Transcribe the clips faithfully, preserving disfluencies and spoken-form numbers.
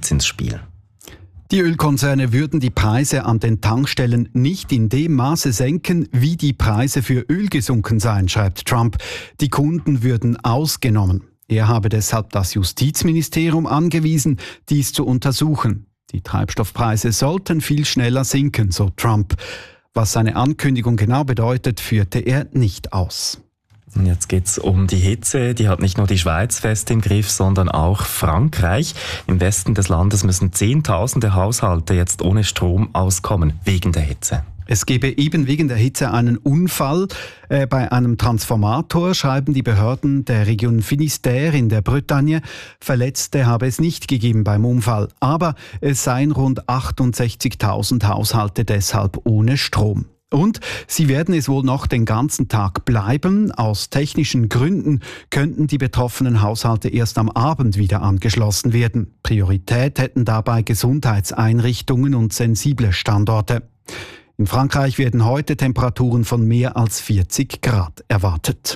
jetzt ins Spiel. Die Ölkonzerne würden die Preise an den Tankstellen nicht in dem Maße senken, wie die Preise für Öl gesunken seien, schreibt Trump. Die Kunden würden ausgenommen. Er habe deshalb das Justizministerium angewiesen, dies zu untersuchen. Die Treibstoffpreise sollten viel schneller sinken, so Trump. Was seine Ankündigung genau bedeutet, führte er nicht aus. Jetzt geht's um die Hitze. Die hat nicht nur die Schweiz fest im Griff, sondern auch Frankreich. Im Westen des Landes müssen Zehntausende Haushalte jetzt ohne Strom auskommen, wegen der Hitze. Es gebe eben wegen der Hitze einen Unfall äh, bei einem Transformator, schreiben die Behörden der Region Finistère in der Bretagne. Verletzte habe es nicht gegeben beim Unfall, aber es seien rund achtundsechzigtausend Haushalte deshalb ohne Strom. Und sie werden es wohl noch den ganzen Tag bleiben. Aus technischen Gründen könnten die betroffenen Haushalte erst am Abend wieder angeschlossen werden. Priorität hätten dabei Gesundheitseinrichtungen und sensible Standorte. In Frankreich werden heute Temperaturen von mehr als vierzig Grad erwartet.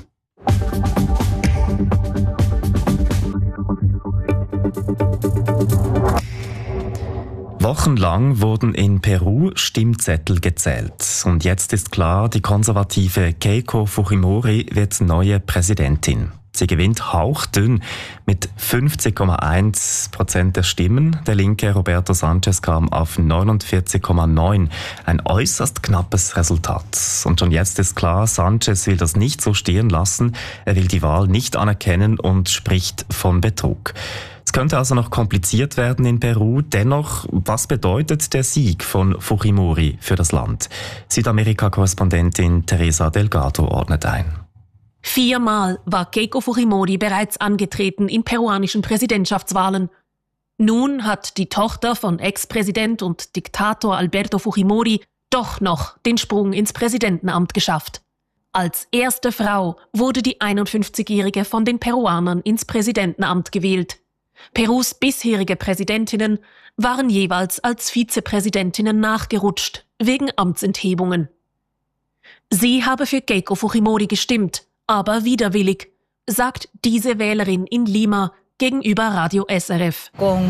Wochenlang wurden in Peru Stimmzettel gezählt. Und jetzt ist klar, die konservative Keiko Fujimori wird neue Präsidentin. Sie gewinnt hauchdünn mit fünfzig Komma eins Prozent der Stimmen. Der linke Roberto Sanchez kam auf neunundvierzig Komma neun. Ein äußerst knappes Resultat. Und schon jetzt ist klar, Sanchez will das nicht so stehen lassen. Er will die Wahl nicht anerkennen und spricht von Betrug. Es könnte also noch kompliziert werden in Peru. Dennoch, was bedeutet der Sieg von Fujimori für das Land? Südamerika-Korrespondentin Teresa Delgado ordnet ein. Viermal war Keiko Fujimori bereits angetreten in peruanischen Präsidentschaftswahlen. Nun hat die Tochter von Ex-Präsident und Diktator Alberto Fujimori doch noch den Sprung ins Präsidentenamt geschafft. Als erste Frau wurde die einundfünfzigjährige von den Peruanern ins Präsidentenamt gewählt. Perus bisherige Präsidentinnen waren jeweils als Vizepräsidentinnen nachgerutscht, wegen Amtsenthebungen. Sie habe für Keiko Fujimori gestimmt, aber widerwillig, sagt diese Wählerin in Lima gegenüber Radio S R F.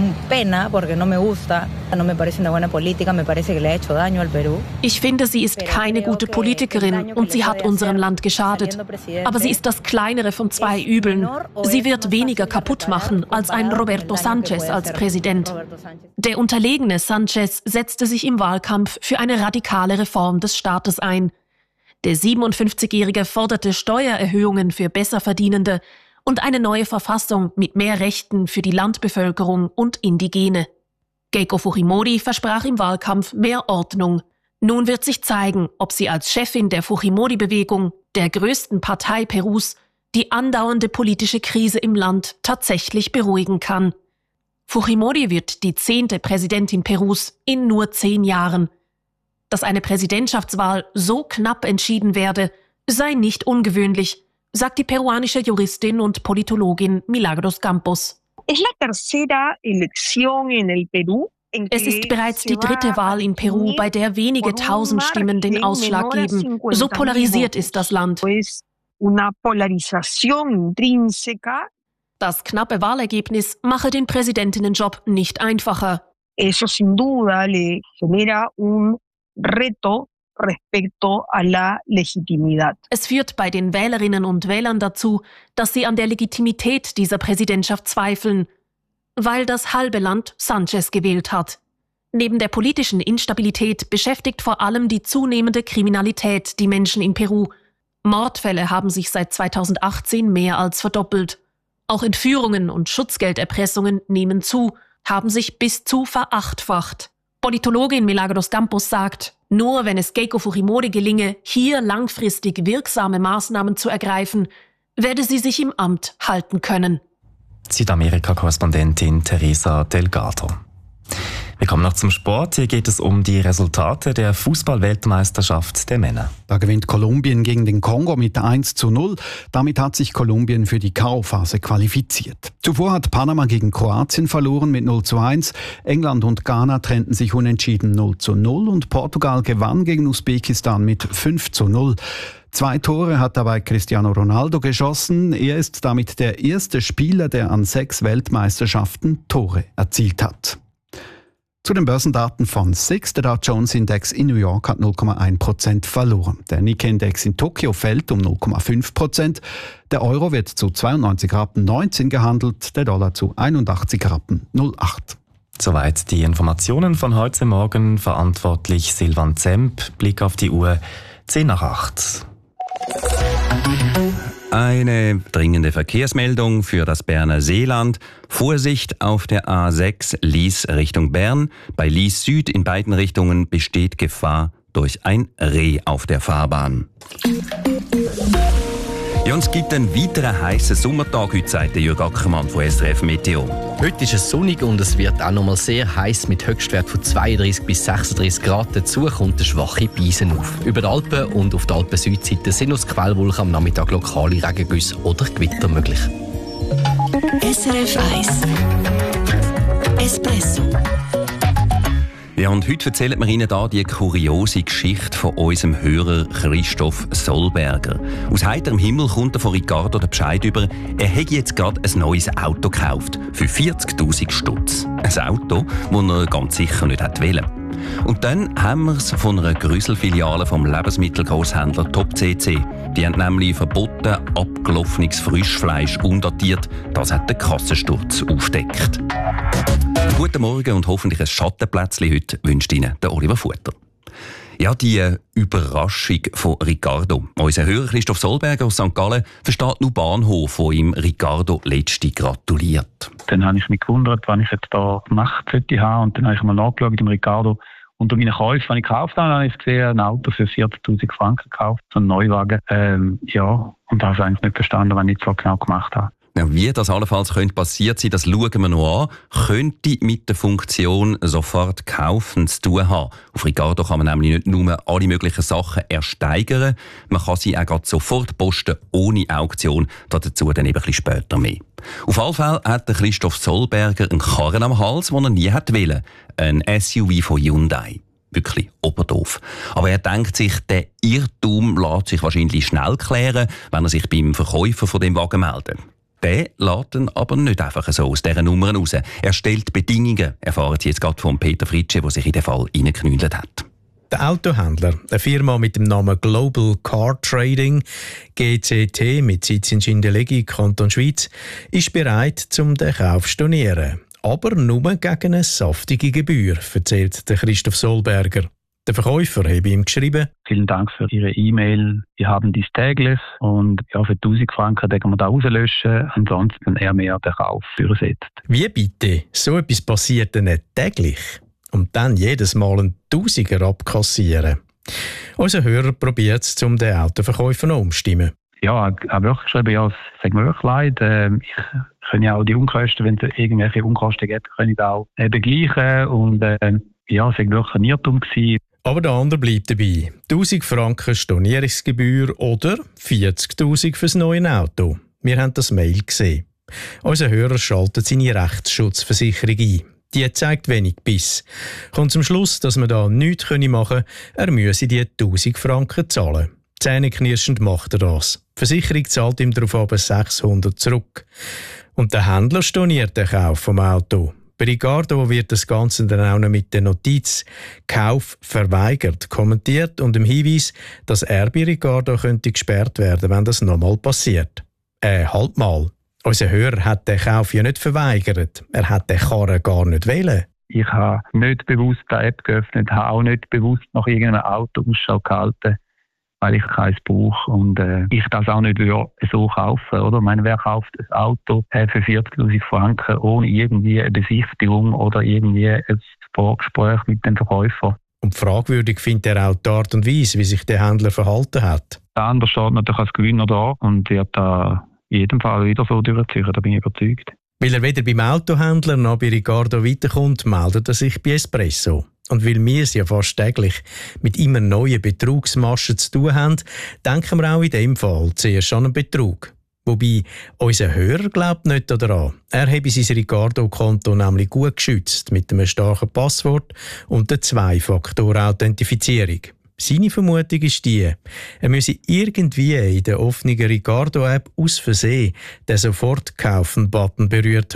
Ich finde, sie ist keine gute Politikerin und sie hat unserem Land geschadet. Aber sie ist das kleinere von zwei Übeln. Sie wird weniger kaputt machen als ein Roberto Sanchez als Präsident. Der unterlegene Sanchez setzte sich im Wahlkampf für eine radikale Reform des Staates ein. Der siebenundfünfzigjährige forderte Steuererhöhungen für Besserverdienende und eine neue Verfassung mit mehr Rechten für die Landbevölkerung und Indigene. Keiko Fujimori versprach im Wahlkampf mehr Ordnung. Nun wird sich zeigen, ob sie als Chefin der Fujimori-Bewegung, der größten Partei Perus, die andauernde politische Krise im Land tatsächlich beruhigen kann. Fujimori wird die zehnte Präsidentin Perus in nur zehn Jahren. Dass eine Präsidentschaftswahl so knapp entschieden werde, sei nicht ungewöhnlich, sagt die peruanische Juristin und Politologin Milagros Campos. Es ist bereits die dritte Wahl in Peru, bei der wenige tausend Stimmen den Ausschlag geben. So polarisiert ist das Land. Das knappe Wahlergebnis mache den Präsidentinnenjob nicht einfacher. Eso sin duda le genera un reto respecto a la legitimidad. Es führt bei den Wählerinnen und Wählern dazu, dass sie an der Legitimität dieser Präsidentschaft zweifeln, weil das halbe Land Sanchez gewählt hat. Neben der politischen Instabilität beschäftigt vor allem die zunehmende Kriminalität die Menschen in Peru. Mordfälle haben sich seit zweitausendachtzehn mehr als verdoppelt. Auch Entführungen und Schutzgelderpressungen nehmen zu, haben sich bis zu verachtfacht. Politologin Milagros Campos sagt, nur wenn es Keiko Fujimori gelinge, hier langfristig wirksame Maßnahmen zu ergreifen, werde sie sich im Amt halten können. Südamerika-Korrespondentin Teresa Delgado. Wir kommen noch zum Sport. Hier geht es um die Resultate der Fußball-Weltmeisterschaft der Männer. Da gewinnt Kolumbien gegen den Kongo mit eins zu null. Damit hat sich Kolumbien für die K O-Phase qualifiziert. Zuvor hat Panama gegen Kroatien verloren mit null zu eins. England und Ghana trennten sich unentschieden null zu null und Portugal gewann gegen Usbekistan mit fünf zu null. Zwei Tore hat dabei Cristiano Ronaldo geschossen. Er ist damit der erste Spieler, der an sechs Weltmeisterschaften Tore erzielt hat. Zu den Börsendaten von S I X. Der Dow Jones Index in New York hat null Komma eins Prozent verloren. Der Nikkei-Index in Tokio fällt um null Komma fünf Prozent. Der Euro wird zu zweiundneunzig Rappen neunzehn gehandelt, der Dollar zu einundachtzig Rappen null Komma acht. Soweit die Informationen von heute Morgen. Verantwortlich Silvan Zemp. Blick auf die Uhr, zehn nach acht. Eine dringende Verkehrsmeldung für das Berner Seeland. Vorsicht auf der A sechs Lies Richtung Bern. Bei Lies Süd in beiden Richtungen besteht Gefahr durch ein Reh auf der Fahrbahn. Ja, und es gibt einen weiteren heissen Sommertag heute, sagt Jürg Ackermann von S R F Meteo. Heute ist es sonnig und es wird auch noch mal sehr heiß mit Höchstwert von zweiunddreißig bis sechsunddreißig Grad. Dazu kommt eine schwache Brise auf. Über die Alpen und auf der Alpen-Südseite sind aus Quellwolken am Nachmittag lokale Regengüsse oder Gewitter möglich. S R F eins Espresso. Ja, und heute erzählen wir Ihnen hier die kuriose Geschichte von unserem Hörer Christoph Solberger. Aus heiterem Himmel kommt er von Ricardo den Bescheid über, er hätte jetzt gerade ein neues Auto gekauft. Für vierzigtausend Stutz. Ein Auto, das er ganz sicher nicht wollte. Und dann haben wir es von einer Grüselfiliale vom Lebensmittelgrosshändler Top C C. Die haben nämlich verboten abgelaufenes Frischfleisch undatiert. Das hat der Kassensturz aufgedeckt. Guten Morgen und hoffentlich ein Schattenplätzchen heute wünscht Ihnen der Oliver Futter. Ja, die Überraschung von Ricardo. Unser Hörer Christoph Solberger aus Sankt Gallen versteht nur Bahnhof, wo ihm Ricardo letzte gratuliert. Dann habe ich mich gewundert, was ich jetzt da gemacht sollte haben. Und dann habe ich mal nachgeschaut im Ricardo. Unter meinen Käufen, die ich gekauft habe, habe ich gesehen, ein Auto für vierzigtausend Franken gekauft, so ein Neuwagen. Ähm, ja, und da habe ich eigentlich nicht verstanden, was ich nicht so genau gemacht habe. Ja, wie das allenfalls könnte passiert sein, das schauen wir noch an. Könnte mit der Funktion sofort kaufen zu tun haben. Auf Ricardo kann man nämlich nicht nur alle möglichen Sachen ersteigern, man kann sie auch gerade sofort posten, ohne Auktion. Dazu dann eben ein bisschen später mehr. Auf alle Fälle hat der Christoph Solberger einen Karren am Hals, den er nie wollte. Ein S U V von Hyundai. Wirklich oberdoof. Aber er denkt sich, der Irrtum lässt sich wahrscheinlich schnell klären, wenn er sich beim Verkäufer von dem Wagen meldet. Der lässt ihn aber nicht einfach so aus dieser Nummer raus. Er stellt Bedingungen, erfahren Sie jetzt gerade von Peter Fritsche, der sich in den Fall reingeknüllt hat. Der Autohändler, eine Firma mit dem Namen Global Car Trading, G C T mit Sitz in Schindellegi, Kanton Schweiz, ist bereit, zum den Kauf zu stornieren. Aber nur gegen eine saftige Gebühr, erzählt der Christoph Solberger. Der Verkäufer habe ihm geschrieben: Vielen Dank für Ihre E-Mail. Wir haben dies täglich und ja, für tausend Franken können wir da rauslöschen. Ansonsten eher mehr den Kauf übersetzt. Wie bitte? So etwas passiert nicht täglich? Und dann jedes Mal einen Tausiger abkassieren. Unser Hörer probiert es, um den Autoverkäufer noch umzustimmen. Ja, ich habe wirklich geschrieben, ja, es tut mir wirklich leid. Ich kann ja auch die Unkosten, wenn es irgendwelche Unkosten gibt, kann ich da auch begleichen. Und äh, ja, es war wirklich ein Irrtum gewesen. Aber der andere bleibt dabei. tausend Franken Stornierungsgebühr oder vierzigtausend fürs neue Auto. Wir haben das Mail gesehen. Unser Hörer schaltet seine Rechtsschutzversicherung ein. Die zeigt wenig Biss. Kommt zum Schluss, dass man da nichts machen können, er müsse die tausend Franken zahlen. Zähneknirschend macht er das. Die Versicherung zahlt ihm darauf aber sechshundert zurück. Und der Händler storniert den Kauf vom Auto. Bei Ricardo wird das Ganze dann auch noch mit der Notiz «Kauf verweigert» kommentiert und dem Hinweis, dass er bei Ricardo könnte gesperrt werden, wenn das nochmal passiert. Äh, halt mal. Unser Hörer hat den Kauf ja nicht verweigert. Er hat den Karren gar nicht wählen. Ich habe nicht bewusst die App geöffnet, habe auch nicht bewusst nach irgendeinem Auto Ausschau gehalten, weil ich keins brauche und äh, ich das auch nicht so kaufen. Oder? Ich meine, wer kauft ein Auto äh, für vierzigtausend Franken ohne irgendwie eine Besichtigung oder irgendwie ein Vorgespräch mit dem Verkäufer? Und fragwürdig findet er auch die Art und Weise, wie sich der Händler verhalten hat. Der andere steht natürlich als Gewinner da und wird da in jedem Fall wieder so durchziehen, da bin ich überzeugt. Weil er weder beim Autohändler noch bei Ricardo weiterkommt, meldet er sich bei Espresso. Und weil wir es ja fast täglich mit immer neuen Betrugsmaschen zu tun haben, denken wir auch in dem Fall zuerst an einen Betrug. Wobei unser Hörer glaubt nicht daran. Er habe sein Ricardo-Konto nämlich gut geschützt mit einem starken Passwort und der Zwei-Faktor-Authentifizierung. Seine Vermutung ist die, er müsse irgendwie in der offenen Ricardo-App aus Versehen den Sofort-Kaufen-Button berührt haben.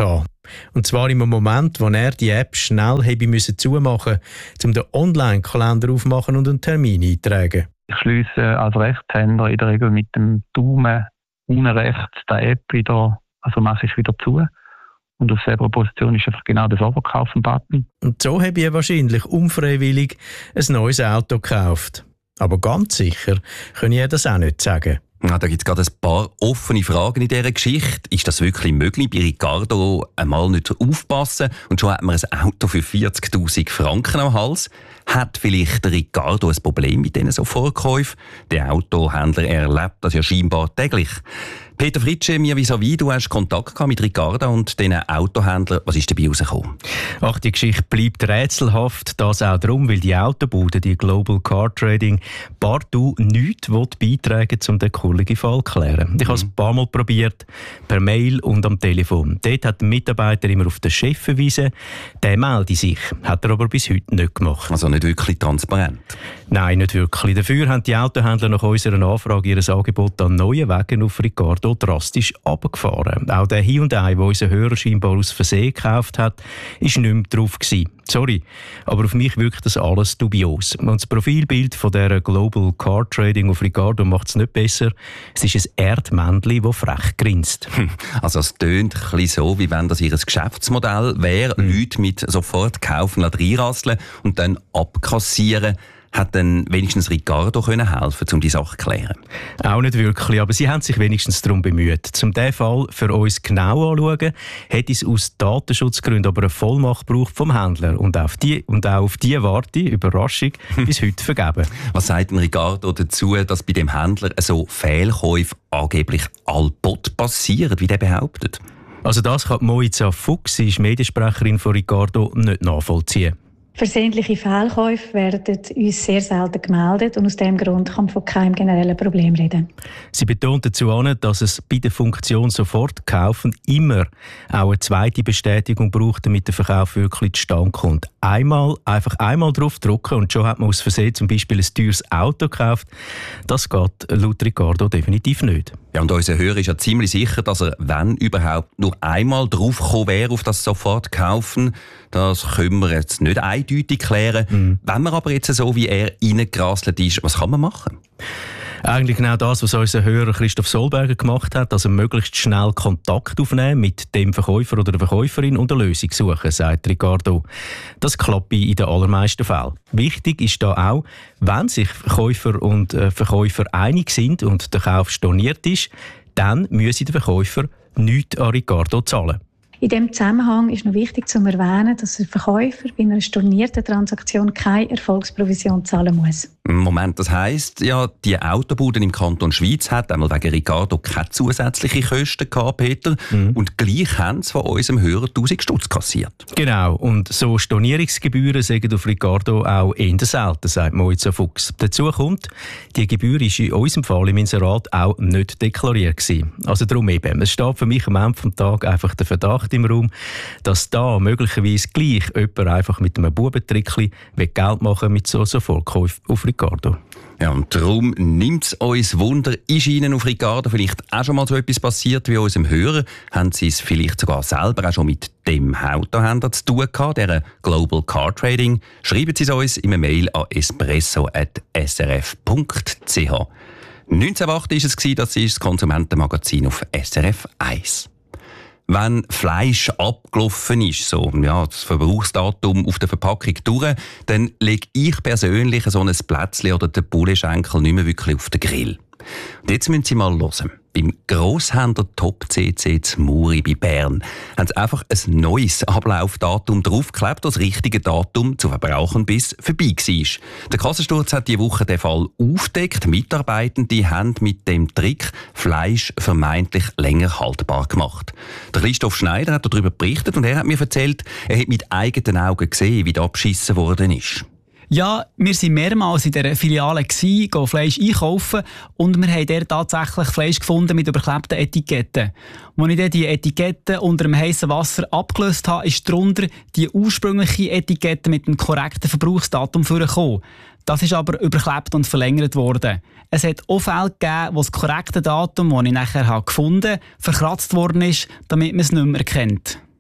Und zwar im Moment, wo er die App schnell hätte müssen zumachen, um den Online-Kalender aufmachen und einen Termin eintragen. Ich schliesse als Rechtshänder in der Regel mit dem Daumen unten rechts die App wieder, also mache ich wieder zu. Und auf selber Position ist einfach genau der Verkaufen-Button. Und so habe ich wahrscheinlich unfreiwillig ein neues Auto gekauft. Aber ganz sicher kann ich das auch nicht sagen. Ja, da gibt es gerade ein paar offene Fragen in dieser Geschichte. Ist das wirklich möglich, bei Ricardo einmal nicht aufpassen und schon hat man ein Auto für vierzigtausend Franken am Hals? Hat vielleicht der Ricardo ein Problem mit diesen Sofortkäufen? Der Autohändler erlebt das ja scheinbar täglich. Peter Fritsche, mir vis-à-vis, du hast Kontakt gehabt mit Ricardo und diesen Autohändlern. Was ist dabei rausgekommen? Ach, die Geschichte bleibt rätselhaft. Das auch darum, weil die Autobude, die Global Car Trading, partout nichts beitragen, um den kulligen Fall zu klären. Ich mhm. habe es ein paar Mal probiert, per Mail und am Telefon. Dort hat der Mitarbeiter immer auf den Chef verwiesen. Der melde sich, hat er aber bis heute nicht gemacht. Also nicht wirklich transparent? Nein, nicht wirklich. Dafür haben die Autohändler nach unserer Anfrage ihr Angebot an neuen Wegen auf Ricardo drastisch runtergefahren. Auch der Hyundai, den unser Hörer scheinbar aus Versehen gekauft hat, war nicht mehr drauf gewesen. Sorry, aber auf mich wirkt das alles dubios. Und das Profilbild von dieser Global Car Trading auf Ricardo macht es nicht besser. Es ist ein Erdmännchen, das frech grinst. Also es tönt ein bisschen so, wie wenn das ihr Geschäftsmodell wäre, mhm. Leute mit sofort kaufen, reinrasseln und dann abkassieren. Hat dann wenigstens Ricardo können helfen, um die Sache zu klären? Auch nicht wirklich, aber sie haben sich wenigstens darum bemüht. Um diesen Fall für uns genau anzuschauen, hätte es aus Datenschutzgründen aber eine Vollmacht gebraucht vom Händler. Und auf die, und auch auf diese warte, Überraschung, bis heute vergeben. Was sagt denn Ricardo dazu, dass bei dem Händler so Fehlkäufe angeblich allbot passieren, wie der behauptet? Also das kann Moiza Fuchs, sie ist Mediensprecherin von Ricardo, nicht nachvollziehen. Versehentliche Fehlkäufe werden uns sehr selten gemeldet und aus diesem Grund kann man von keinem generellen Problem reden. Sie betont dazu an, dass es bei der Funktion sofort kaufen immer auch eine zweite Bestätigung braucht, damit der Verkauf wirklich zustande kommt. Einmal, einfach einmal drauf drücken und schon hat man aus Versehen zum Beispiel ein teures Auto gekauft. Das geht laut Ricardo definitiv nicht. Ja, und unser Hörer ist ja ziemlich sicher, dass er, wenn überhaupt, nur einmal drauf gekommen wäre, auf das sofort kaufen. Das können wir jetzt nicht eindeutig klären. Mhm. Wenn man aber jetzt so wie er reingerasselt ist, was kann man machen? Eigentlich genau das, was unser Hörer Christoph Solberger gemacht hat, also möglichst schnell Kontakt aufnehmen mit dem Verkäufer oder der Verkäuferin und eine Lösung suchen, sagt Ricardo. Das klappt in den allermeisten Fällen. Wichtig ist da auch, wenn sich Käufer und Verkäufer einig sind und der Kauf storniert ist, dann müsse der Verkäufer nichts an Ricardo zahlen. In diesem Zusammenhang ist noch wichtig zu erwähnen, dass der Verkäufer bei einer stornierten Transaktion keine Erfolgsprovision zahlen muss. Moment, das heisst, ja, die Autobuden im Kanton Schweiz hat einmal wegen Ricardo keine zusätzlichen Kosten gehabt, Peter. Mhm. Und gleich haben sie von unserem Hörer tausend Stutz kassiert. Genau, und so Stornierungsgebühren sagen auf Ricardo auch eher selten, sagt Moiza Fuchs. Dazu kommt, die Gebühr war in unserem Fall im Inserat auch nicht deklariert gewesen. Also darum eben, es steht für mich am Ende des Tages einfach der Verdacht im Raum, dass da möglicherweise gleich jemand einfach mit einem Bubentrickli Geld machen mit so Sofortkäufen auf Ricardo. Ja, und darum nimmt es uns Wunder, ist Ihnen auf Ricardo vielleicht auch schon mal so etwas passiert wie unserem Hörer? Haben Sie es vielleicht sogar selber auch schon mit dem Autohändler zu tun gehabt, der Global Car Trading? Schreiben Sie es uns in einer Mail an espresso at s r f punkt c h. neunzehnhundertacht war es, das ist das Konsumentenmagazin auf S R F eins. Wenn Fleisch abgelaufen ist, so, ja, das Verbrauchsdatum auf der Verpackung durch, dann lege ich persönlich so ein Plätzchen oder den Bullenschenkel nicht mehr wirklich auf den Grill. Und jetzt müssen Sie mal hören. Beim Grosshändler Top C C zu Muri bei Bern haben sie einfach ein neues Ablaufdatum draufgeklebt, das richtige Datum zu verbrauchen bis vorbei war. Der Kassensturz hat diese Woche den Fall aufgedeckt. Mitarbeitende haben mit dem Trick Fleisch vermeintlich länger haltbar gemacht. Der Christoph Schneider hat darüber berichtet und er hat mir erzählt, er hat mit eigenen Augen gesehen, wie da abgeschissen worden ist. Ja, wir waren mehrmals in dieser Filiale, gehen Fleisch einkaufen und wir haben dort tatsächlich Fleisch gefunden mit überklebten Etiketten. Als ich dann die Etiketten unter dem heißen Wasser abgelöst habe, ist darunter die ursprüngliche Etikette mit dem korrekten Verbrauchsdatum vorgekommen. Das ist aber überklebt und verlängert worden. Es hat auch Fälle gegeben, wo das korrekte Datum, das ich nachher gefunden habe, verkratzt worden ist, damit man es nicht mehr erkennt.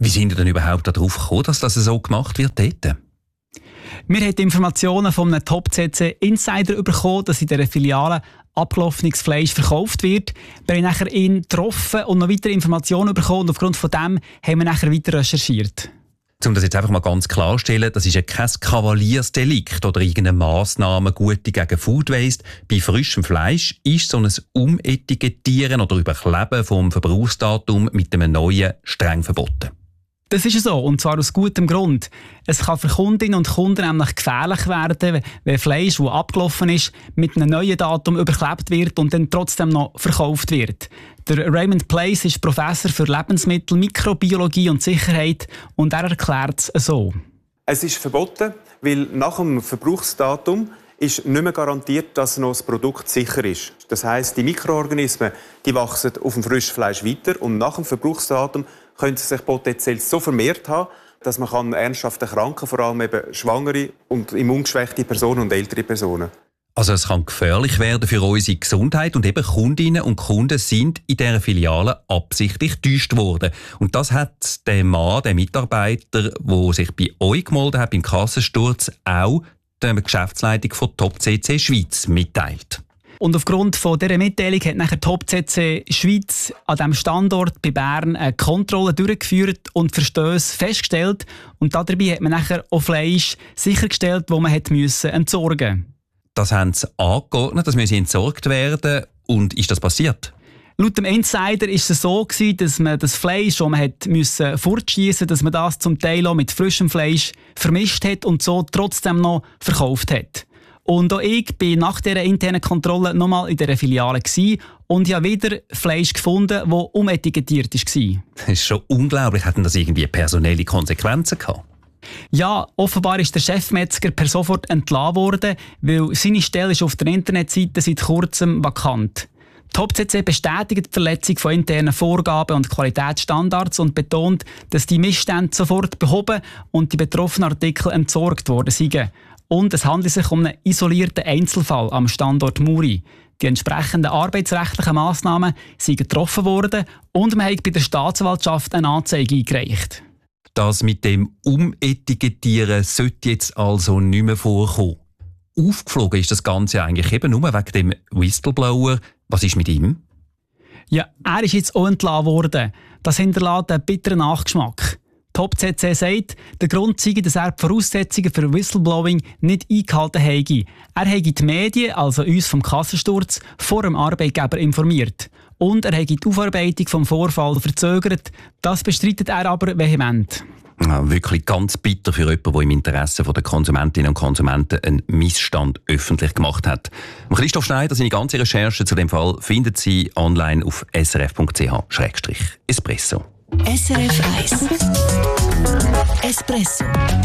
Wie sind ihr denn überhaupt darauf gekommen, dass das so gemacht wird dort? Wir haben die Informationen von einem Top-C C Insider bekommen, dass in dieser Filiale abgelaufenes Fleisch verkauft wird. Wir haben nachher ihn getroffen und noch weitere Informationen bekommen und aufgrund von dem haben wir nachher weiter recherchiert. Um das jetzt einfach mal ganz klarstellen, das ist ja kein Kavaliersdelikt oder irgendeine Massnahme Gute gegen Food Waste. Bei frischem Fleisch ist so ein Umetikettieren oder Überkleben vom Verbrauchsdatum mit einem neuen streng verboten. Das ist so, und zwar aus gutem Grund. Es kann für Kundinnen und Kunden nämlich gefährlich werden, wenn Fleisch, das abgelaufen ist, mit einem neuen Datum überklebt wird und dann trotzdem noch verkauft wird. Der Raymond Place ist Professor für Lebensmittel, Mikrobiologie und Sicherheit und er erklärt es so. Es ist verboten, weil nach dem Verbrauchsdatum ist nicht mehr garantiert, dass noch das Produkt sicher ist. Das heisst, die Mikroorganismen die wachsen auf dem frischen Fleisch weiter und nach dem Verbrauchsdatum können sie sich potenziell so vermehrt haben, dass man kann ernsthaft erkranken, vor allem eben schwangere und immungeschwächte Personen und ältere Personen. Also es kann gefährlich werden für unsere Gesundheit und eben Kundinnen und Kunden sind in dieser Filiale absichtlich getäuscht worden. Und das hat der Mann, der Mitarbeiter, der sich bei euch gemeldet hat, beim Kassensturz, auch der Geschäftsleitung von Top-C C Schweiz mitteilt. Und aufgrund von dieser Mitteilung hat nachher Top-C C Schweiz an diesem Standort bei Bern eine Kontrolle durchgeführt und Verstöße festgestellt. Und dabei hat man nachher auch Fleisch sichergestellt, das man hat müssen entsorgen. Das haben sie angeordnet, das müsse entsorgt werden. Und ist das passiert? Laut dem Insider war es so, dass man das Fleisch, das man hat müssen fortschiessen, dass man das zum Teil auch mit frischem Fleisch vermischt hat und so trotzdem noch verkauft hat. Und auch ich war nach dieser internen Kontrolle nochmal in dieser Filiale und habe wieder Fleisch gefunden, das umetikettiert war. Das ist schon unglaublich. Hatten das irgendwie personelle Konsequenzen gehabt? Ja, offenbar ist der Chefmetzger per sofort entlassen worden, weil seine Stelle ist auf der Internetseite seit kurzem vakant. Top-C C bestätigt die Verletzung von internen Vorgaben und Qualitätsstandards und betont, dass die Missstände sofort behoben und die betroffenen Artikel entsorgt worden seien. Und es handelt sich um einen isolierten Einzelfall am Standort Muri. Die entsprechenden arbeitsrechtlichen Massnahmen sind getroffen worden und man hat bei der Staatsanwaltschaft eine Anzeige eingereicht. Das mit dem Umetikettieren sollte jetzt also nicht mehr vorkommen. Aufgeflogen ist das Ganze eigentlich eben nur wegen dem Whistleblower. Was ist mit ihm? Ja, er ist jetzt auch entlassen worden. Das hinterlässt einen bitteren Nachgeschmack. Top-C C sagt, der Grund sei, dass er die Voraussetzungen für Whistleblowing nicht eingehalten habe. Er habe die Medien, also uns vom Kassensturz, vor dem Arbeitgeber informiert. Und er habe die Aufarbeitung des Vorfalls verzögert. Das bestreitet er aber vehement. Ja, wirklich ganz bitter für jemanden, der im Interesse der Konsumentinnen und Konsumenten einen Missstand öffentlich gemacht hat. Christoph Schneider, seine ganze Recherche zu dem Fall findet Sie online auf s r f punkt c h schrägstrich espresso. S R F eins Espresso.